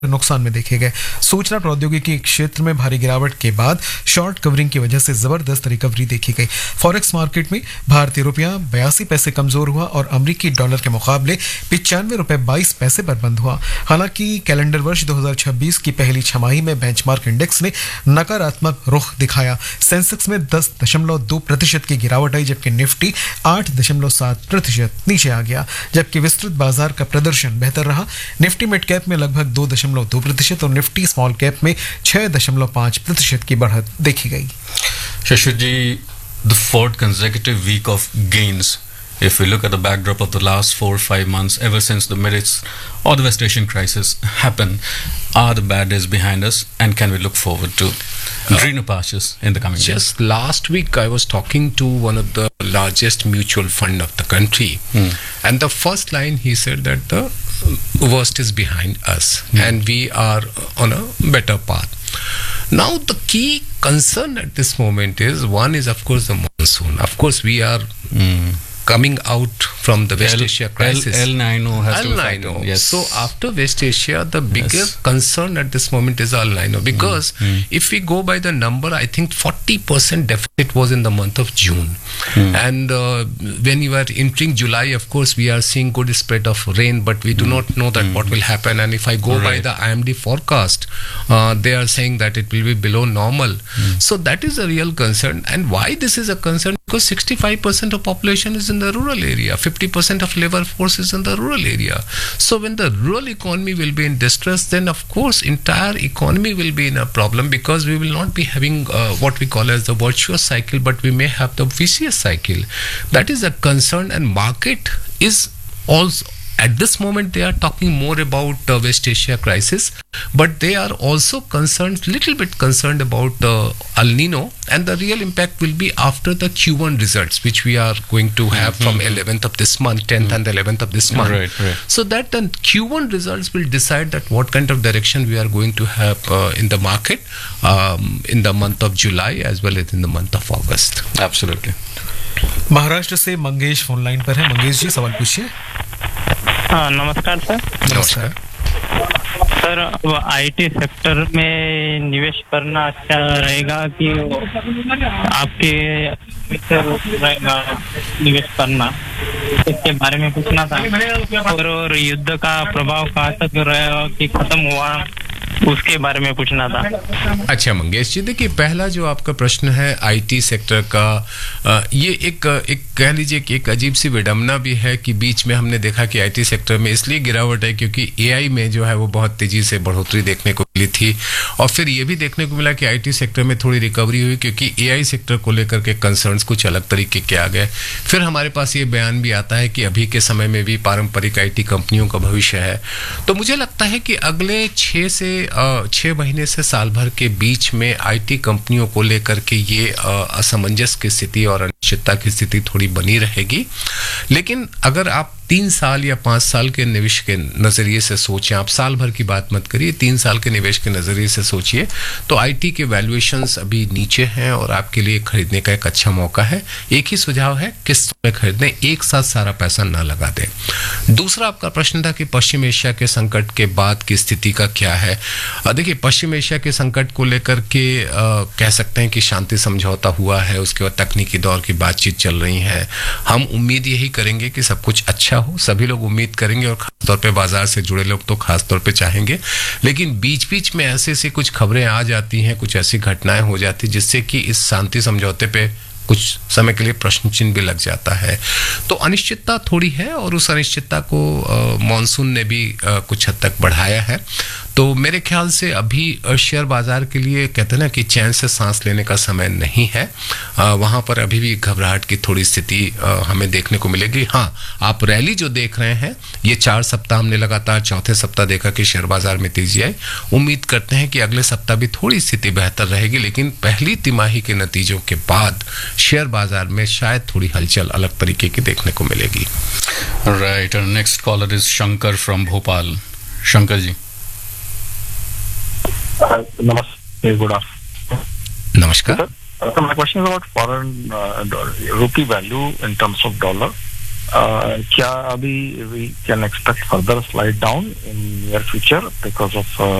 नुकसान में देखे गए। सूचना प्रौद्योगिकी क्षेत्र में भारी गिरावट के बाद शॉर्ट कवरिंग की वजह से जबरदस्त रिकवरी देखी गई। फॉरेक्स मार्केट में भारतीय रुपया 82 पैसे कमजोर हुआ और अमेरिकी डॉलर के मुकाबले 95 रुपए 22 पैसे पर बंद हुआ। हालांकि कैलेंडर वर्ष 2026 की पहली छमाही में बेंचमार्क इंडेक्स ने नकारात्मक रुख दिखाया। सेंसेक्स में 10.2% की गिरावट आई, जबकि निफ्टी 8.7% नीचे आ गया। जबकि विस्तृत बाजार का प्रदर्शन बेहतर रहा। निफ्टी मिड कैप में लगभग 2.2% और निफ्टी स्मॉल कैप में 6.5% की बढ़त देखी गई। Shashwat ji, the fourth consecutive week of gains. If we look at the backdrop of the last 4 or 5 months, ever since the Middle or the West Asian crisis happened, are the bad days behind us, and can we look forward to greener pastures in the coming years? Just last week, I was talking to one of the largest mutual fund of the country, and the first line he said that the worst is behind us, and we are on a better path. Now, the key concern at this moment is, one is of course the monsoon. Of course, we are coming out from the West Asia crisis. El Nino has El to Nino. factor, yes. So after West Asia, the bigger concern at this moment is El Nino, because if we go by the number, I think 40% deficit was in the month of June. And when you are entering July, of course, we are seeing good spread of rain, but we do not know that what will happen. And if I go by the IMD forecast, they are saying that it will be below normal. So that is a real concern. And why this is a concern? Because 65% of population is in the rural area, 50% of labor force is in the rural area. So when the rural economy will be in distress, then of course entire economy will be in a problem, because we will not be having what we call as the virtuous cycle, but we may have the vicious cycle. That is a concern, and market is also, at this moment, they are talking more about West Asia crisis, but they are also little bit concerned about El Nino, and the real impact will be after the Q1 results, which we are going to have from 11th of this month, 10th and 11th of this month. Right. So that the Q1 results will decide that what kind of direction we are going to have in the market in the month of July as well as in the month of August. Absolutely. Maharashtra से Mangesh phone line पर है। मंगेश जी, सवाल पूछिए। हाँ, नमस्कार sir. नमस्कार sir, अब IT sector में निवेश करना अच्छा रहेगा कि आपके रहेगा निवेश करना, इसके बारे में पूछना था। और युद्ध का प्रभाव कहाँ तक रहेगा कि खत्म हुआ, उसके बारे में पूछना था। अच्छा मंगेश जी, देखिए पहला जो आपका प्रश्न है आईटी सेक्टर का, ये एक कह लीजिए कि एक अजीब सी विडंबना भी है कि बीच में हमने देखा कि आईटी सेक्टर में इसलिए गिरावट है क्योंकि एआई में जो है वो बहुत तेजी से बढ़ोतरी देखने को मिली थी, और फिर ये भी देखने को मिला कि आईटी सेक्टर में थोड़ी रिकवरी हुई क्योंकि एआई सेक्टर को लेकर के कंसर्न्स कुछ अलग तरीके के आ गए। फिर हमारे पास ये बयान भी आता है कि अभी के समय में भी पारंपरिक आईटी कंपनियों का भविष्य है। तो मुझे लगता है कि अगले 6 महीने से साल भर के बीच में आईटी कंपनियों को लेकर के ये असमंजस की स्थिति और अनिश्चितता की स्थिति थोड़ी बनी रहेगी। लेकिन अगर आप 3 साल या 5 साल के निवेश के नजरिए से सोचें, आप साल भर की बात मत करिए, 3 साल के निवेश के नजरिए से सोचिए, तो आईटी के वैल्यूएशंस अभी नीचे हैं और आपके लिए खरीदने का एक अच्छा मौका है। एक ही सुझाव है, किस्त में खरीदें, एक साथ सारा पैसा ना लगा दें। दूसरा आपका प्रश्न था कि पश्चिम एशिया के संकट के बाद की स्थिति का क्या है। देखिए पश्चिम एशिया के संकट को लेकर के कह सकते हैं कि शांति समझौता हुआ है, उसके बाद तकनीकी दौर की बातचीत चल रही है। हम उम्मीद यही करेंगे कि सब कुछ अच्छा हो, सभी लोग उम्मीद करेंगे, और खासतौर पे बाजार से जुड़े लोग तो खासतौर पे चाहेंगे। लेकिन बीच बीच में ऐसे कुछ खबरें आ जाती हैं, कुछ ऐसी घटनाएं हो जाती जिससे कि इस शांति समझौते पे कुछ समय के लिए प्रश्न चिन्ह भी लग जाता है। तो अनिश्चितता थोड़ी है, और उस अनिश्चितता को मॉनसून ने भी कुछ हद तक बढ़ाया है। तो मेरे ख्याल से अभी शेयर बाजार के लिए कहते हैं ना कि चैन से सांस लेने का समय नहीं है। वहां पर अभी भी घबराहट की थोड़ी स्थिति हमें देखने को मिलेगी। हाँ, आप रैली जो देख रहे हैं, ये 4 सप्ताह हमने लगातार चौथे सप्ताह देखा कि शेयर बाजार में तेजी आई। उम्मीद करते हैं कि अगले सप्ताह भी थोड़ी स्थिति बेहतर रहेगी, लेकिन पहली तिमाही के नतीजों के बाद शेयर बाजार में शायद थोड़ी हलचल अलग तरीके की देखने को मिलेगी। राइट, और next collar is Shankar from Bhopal. Shankar ji, Namaste, good afternoon. नमस्कार। So my question is about foreign rupee value in terms of dollar. क्या अभी we can expect further slide down in near future because of